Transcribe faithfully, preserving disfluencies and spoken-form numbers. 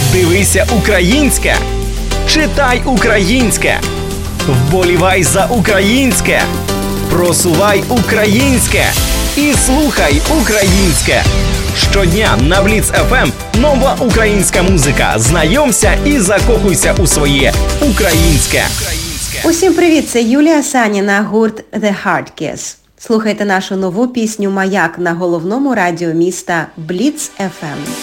Дивися українське, читай українське, вболівай за українське, просувай українське і слухай українське. Щодня на Бліц еф ем нова українська музика. Знайомся і закохуйся у своє українське. Усім привіт, це Юлія Саніна, гурт The Hard Kiss. Слухайте нашу нову пісню «Маяк» на головному радіо міста Бліц еф ем.